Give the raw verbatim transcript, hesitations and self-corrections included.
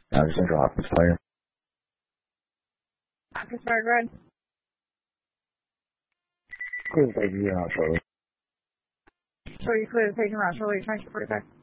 Now Central Office Player. Office Fire Red. Clear the page, you know, shortly. Shorty clear the page around shortly, twenty-two forty-five.